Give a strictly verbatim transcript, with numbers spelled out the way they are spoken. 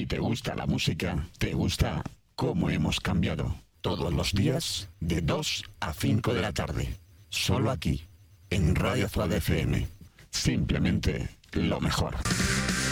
Si te gusta la música, te gusta Cómo hemos cambiado. Todos los días, de dos a cinco de la tarde. Solo aquí, en Radio Zuad F M. Simplemente lo mejor.